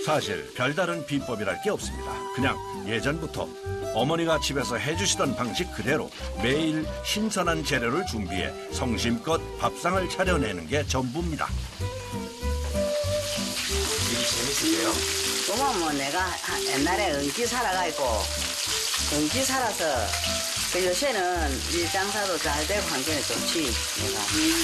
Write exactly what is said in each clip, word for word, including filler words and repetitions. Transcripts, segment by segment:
사실 별다른 비법이랄 게 없습니다. 그냥 예전부터 어머니가 집에서 해주시던 방식 그대로 매일 신선한 재료를 준비해 성심껏 밥상을 차려내는 게 전부입니다. 일이 재밌으세요? 그만 뭐 내가 옛날에 은기 살아가지고 은기 살아서 그 요새는 일 장사도 잘 되고 환경이 좋지 내가.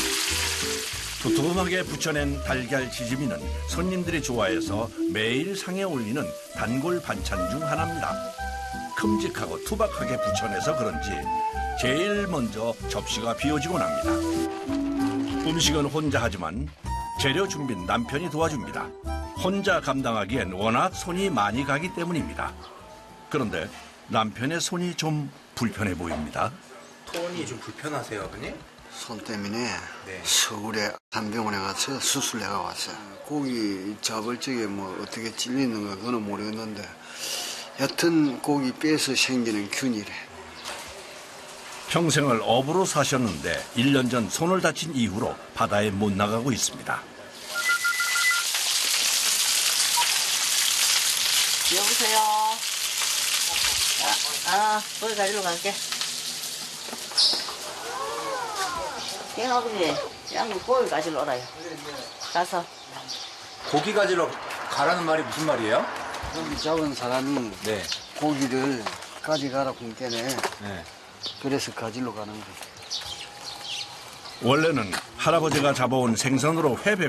두툼하게 부쳐낸 달걀 지짐이는 손님들이 좋아해서 매일 상에 올리는 단골 반찬 중 하나입니다. 큼직하고 투박하게 부쳐내서 그런지 제일 먼저 접시가 비워지곤 합니다. 음식은 혼자 하지만 재료 준비는 남편이 도와줍니다. 혼자 감당하기엔 워낙 손이 많이 가기 때문입니다. 그런데 남편의 손이 좀 불편해 보입니다. 손이 좀 불편하세요, 아버님? 손 때문에 네. 서울에 한병원에 가서 수술해가 왔어요. 고기 잡을 적에 뭐 어떻게 찔리는가 그건 모르겠는데 여튼 고기 빼서 생기는 균이래. 평생을 어부로 사셨는데 일 년 전 손을 다친 이후로 바다에 못 나가고 있습니다. 여보세요. 아, 아 거기 가지러 갈게. 예, 아버지, 양이 고기 가지러 오라요. 가서. 고기 가지러 가라는 말이 무슨 말이에요? 고기 잡은 사람이 네. 고기를 가져가라 굶게네. 네. 그래서 가지러 가는 거예요. 원래는 할아버지가 잡아온 생선으로 회